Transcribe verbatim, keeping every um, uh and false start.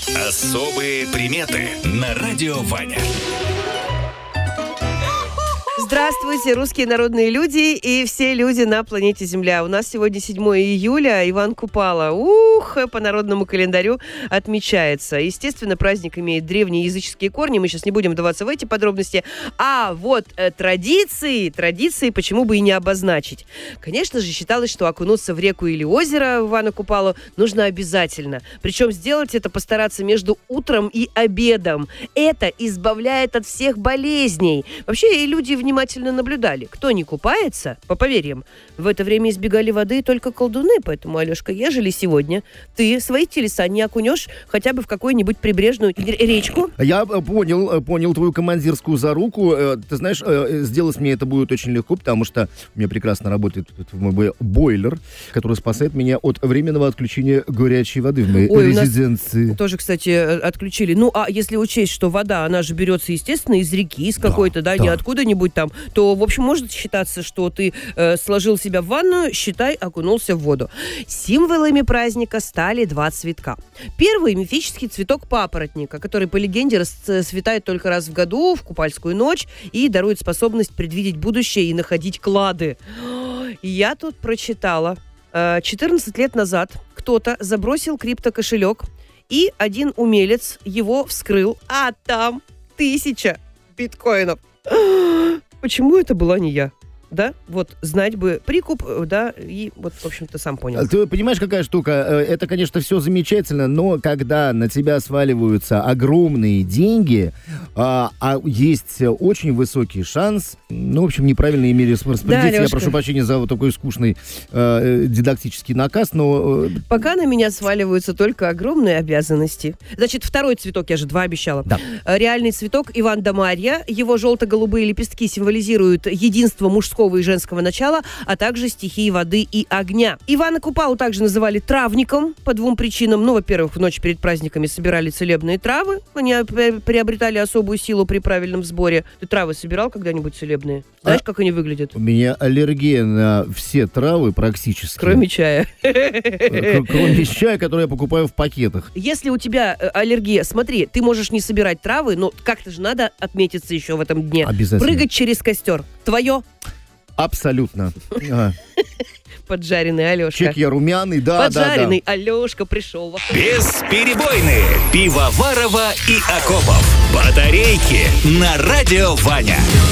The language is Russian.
Особые приметы на радио Ваня. Здравствуйте, русские народные люди и все люди на планете Земля. У нас сегодня седьмое июля, Иван Купала. Ух, по народному календарю отмечается. Естественно, праздник имеет древние языческие корни, мы сейчас не будем вдаваться в эти подробности. А вот э, традиции, традиции почему бы и не обозначить. Конечно же, считалось, что окунуться в реку или озеро Ивана Купалу нужно обязательно. Причем сделать это постараться между утром и обедом. Это избавляет от всех болезней. Вообще, и люди внимательно внимательно наблюдали. Кто не купается, по поверьям, в это время избегали воды только колдуны. Поэтому, Алешка, ежели сегодня ты свои телеса не окунешь хотя бы в какую-нибудь прибрежную речку? Я понял, понял твою командирскую заруку. Ты знаешь, сделать мне это будет очень легко, потому что у меня прекрасно работает мой бойлер, который спасает меня от временного отключения горячей воды в моей Ой, резиденции. Тоже, кстати, отключили. Ну, а если учесть, что вода, она же берется, естественно, из реки, из какой-то, да, да, да. не откуда-нибудь там, то, в общем, может считаться, что ты э, сложил себя в ванную, считай, окунулся в воду. Символами праздника стали два цветка. Первый – мифический цветок папоротника, который, по легенде, расцветает только раз в году, в купальскую ночь, и дарует способность предвидеть будущее и находить клады. Я тут прочитала. четырнадцать лет назад кто-то забросил криптокошелек, и один умелец его вскрыл, а там тысяча биткоинов. Почему это была не я? Да, вот знать бы прикуп, да, и вот, в общем-то, сам понял. Ты понимаешь, какая штука? Это, конечно, все замечательно, но когда на тебя сваливаются огромные деньги, а, а есть очень высокий шанс, ну, в общем, неправильно ими распределить. Да, я прошу прощения за вот такой скучный э, дидактический наказ, но... Э... Пока на меня сваливаются только огромные обязанности. Значит, второй цветок, я же два обещала. Да. Реальный цветок Иван да Марья. Его желто-голубые лепестки символизируют единство мужского и женского начала, а также стихии воды и огня. Ивана Купалу также называли травником по двум причинам. Ну, во-первых, в ночь перед праздниками собирали целебные травы. Они приобретали особую силу при правильном сборе. Ты травы собирал когда-нибудь целебные? Знаешь, а как они выглядят? У меня аллергия на все травы практически. Кроме чая. Кроме чая, который я покупаю в пакетах. Если у тебя аллергия, смотри, ты можешь не собирать травы, но как-то же надо отметиться еще в этом дне. Обязательно. Прыгать через костер. Твое? Абсолютно. Ага. Поджаренный Алешка. Чек я румяный, да, Поджаренный да, да. Алешка пришел. Бесперебойные Пивоварова и Акопов. Батарейки на радио Ваня.